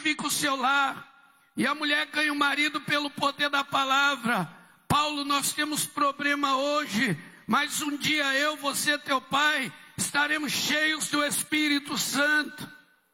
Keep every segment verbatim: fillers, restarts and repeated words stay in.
santifica o seu lar. E a mulher ganha o marido pelo poder da palavra. Paulo, nós temos problema hoje, mas um dia eu, você, teu pai, estaremos cheios do Espírito Santo.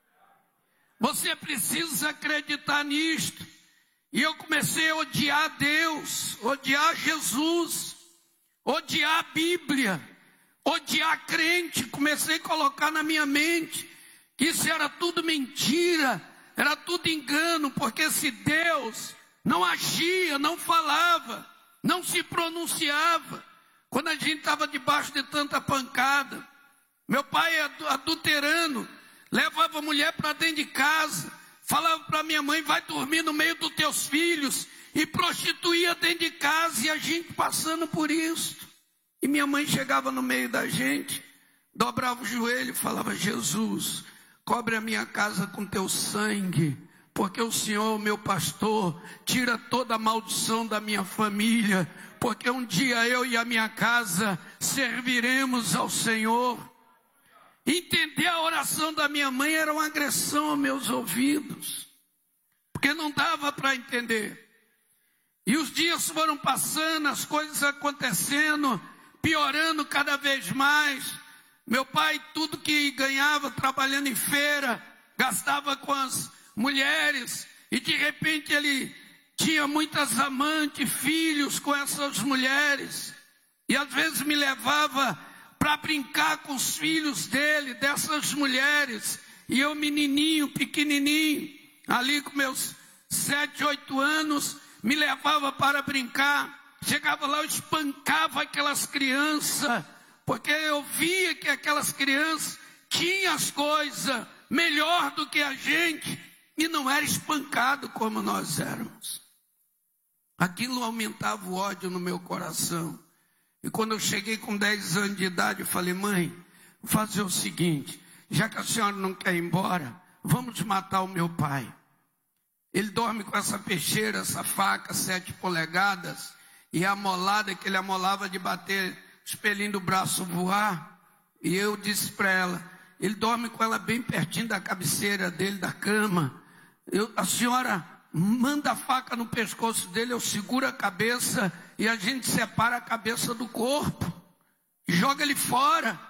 Você precisa acreditar nisto. E eu comecei a odiar Deus, odiar Jesus, odiar a Bíblia, odiar crente. Comecei a colocar na minha mente que isso era tudo mentira, era tudo engano, porque se Deus não agia, não falava, não se pronunciava, quando a gente estava debaixo de tanta pancada, meu pai é adulterano, levava a mulher para dentro de casa, falava para minha mãe, vai dormir no meio dos teus filhos, e prostituía dentro de casa, e a gente passando por isso. E minha mãe chegava no meio da gente, dobrava o joelho e falava, Jesus, cobre a minha casa com teu sangue, porque o Senhor, meu pastor, tira toda a maldição da minha família, porque um dia eu e a minha casa serviremos ao Senhor. Entender a oração da minha mãe era uma agressão aos meus ouvidos, porque não dava para entender. E os dias foram passando, as coisas acontecendo, piorando cada vez mais. Meu pai, tudo que ganhava trabalhando em feira, gastava com as mulheres, e de repente ele tinha muitas amantes, filhos com essas mulheres, e às vezes me levava para brincar com os filhos dele, dessas mulheres, e eu menininho, pequenininho, ali com meus sete, oito anos, me levava para brincar. Chegava lá, eu espancava aquelas crianças, porque eu via que aquelas crianças tinham as coisas melhor do que a gente, e não era espancado como nós éramos. Aquilo aumentava o ódio no meu coração. E quando eu cheguei com dez anos de idade, eu falei, mãe, vou fazer o seguinte, já que a senhora não quer ir embora, vamos matar o meu pai. Ele dorme com essa peixeira, essa faca, sete polegadas, e a amolada que ele amolava de bater os pelinhos do braço voar. E eu disse para ela, ele dorme com ela bem pertinho da cabeceira dele, da cama. Eu, a senhora manda a faca no pescoço dele, eu seguro a cabeça e a gente separa a cabeça do corpo. E joga ele fora.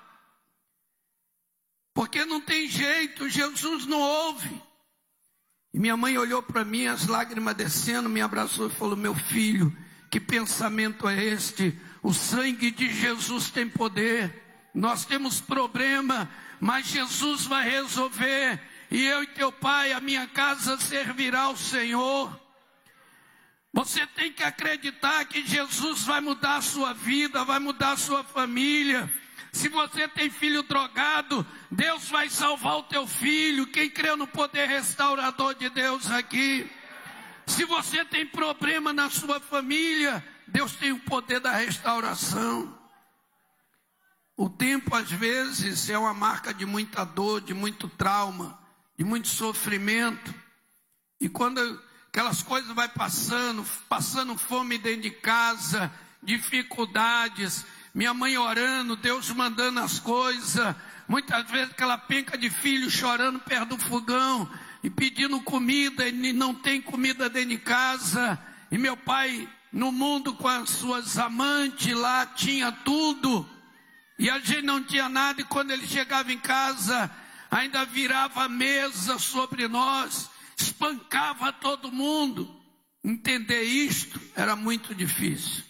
Porque não tem jeito, Jesus não ouve. E minha mãe olhou para mim, as lágrimas descendo, me abraçou e falou, meu filho, que pensamento é este? O sangue de Jesus tem poder. Nós temos problema, mas Jesus vai resolver. E eu e teu pai, a minha casa servirá ao Senhor. Você tem que acreditar que Jesus vai mudar a sua vida, vai mudar a sua família. Se você tem filho drogado, Deus vai salvar o teu filho. Quem crê no poder restaurador de Deus aqui? Se você tem problema na sua família, Deus tem o poder da restauração. O tempo às vezes é uma marca de muita dor, de muito trauma, de muito sofrimento. E quando aquelas coisas vai passando, passando fome dentro de casa, dificuldades, minha mãe orando, Deus mandando as coisas, muitas vezes aquela penca de filho chorando perto do fogão e pedindo comida, e não tem comida dentro de casa, e meu pai no mundo com as suas amantes lá, tinha tudo, e a gente não tinha nada, e quando ele chegava em casa, ainda virava a mesa sobre nós, espancava todo mundo. Entender isto era muito difícil.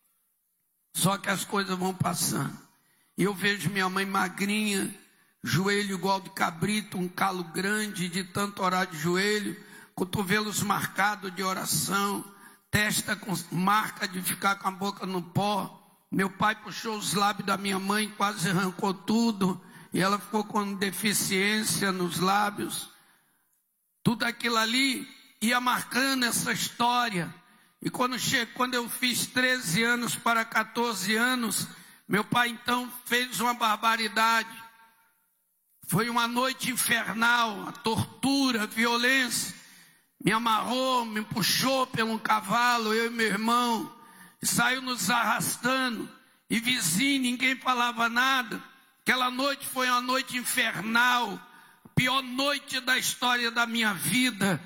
Só que as coisas vão passando. E eu vejo minha mãe magrinha, joelho igual de cabrito, um calo grande de tanto orar de joelho, cotovelos marcados de oração, testa com marca de ficar com a boca no pó. Meu pai puxou os lábios da minha mãe, quase arrancou tudo, e ela ficou com deficiência nos lábios. Tudo aquilo ali ia marcando essa história. E quando, che... quando eu fiz treze anos para quatorze anos, meu pai então fez uma barbaridade. Foi uma noite infernal, a tortura, a violência. Me amarrou, me puxou pelo cavalo, eu e meu irmão, e saiu nos arrastando. E vizinho, ninguém falava nada. Aquela noite foi uma noite infernal, a pior noite da história da minha vida.